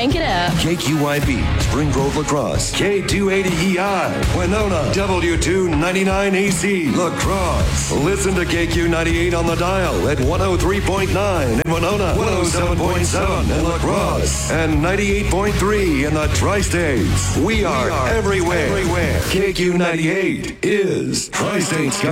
Crank it up. KQYB, Spring Grove Lacrosse. K280EI, Winona. W299AC, Lacrosse. Listen to KQ98 on the dial at 103.9 in Winona, 107.7 in Lacrosse, and 98.3 in the Tri-States. We are everywhere. KQ98 is Tri-States.